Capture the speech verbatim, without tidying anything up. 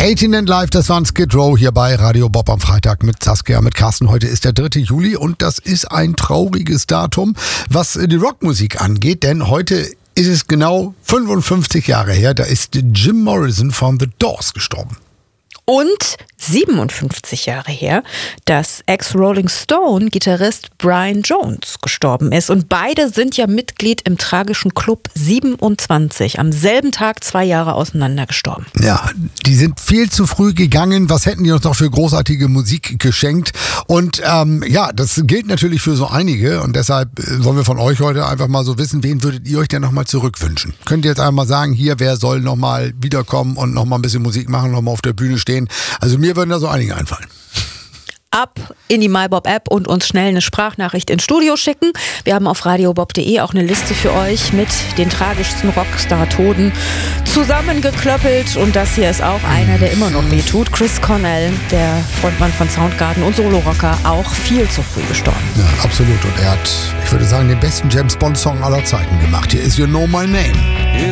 achtzehn and Live, das war Skid Row hier bei Radio Bob am Freitag mit Saskia, mit Carsten. Heute ist der dritte Juli und das ist ein trauriges Datum, was die Rockmusik angeht, denn heute ist es genau fünfundfünfzig Jahre her, da ist Jim Morrison von The Doors gestorben. Und siebenundfünfzig Jahre her, dass Ex-Rolling Stone-Gitarrist Brian Jones gestorben ist. Und beide sind ja Mitglied im tragischen Club siebenundzwanzig. Am selben Tag zwei Jahre auseinander gestorben. Ja, die sind viel zu früh gegangen. Was hätten die uns noch für großartige Musik geschenkt? Und ähm, ja, das gilt natürlich für so einige. Und deshalb wollen wir von euch heute einfach mal so wissen, wen würdet ihr euch denn nochmal zurückwünschen? Könnt ihr jetzt einmal sagen, hier, wer soll nochmal wiederkommen und nochmal ein bisschen Musik machen, nochmal auf der Bühne stehen? Also mir würden da so einige einfallen. Ab in die MyBob-App und uns schnell eine Sprachnachricht ins Studio schicken. Wir haben auf radiobob punkt de auch eine Liste für euch mit den tragischsten Rockstar-Toten zusammengeklöppelt. Und das hier ist auch einer, der immer noch wehtut. Chris Cornell, der Frontmann von Soundgarden und Solo-Rocker, auch viel zu früh gestorben. Ja, absolut. Und er hat, ich würde sagen, den besten James-Bond-Song aller Zeiten gemacht. Hier ist You Know My Name.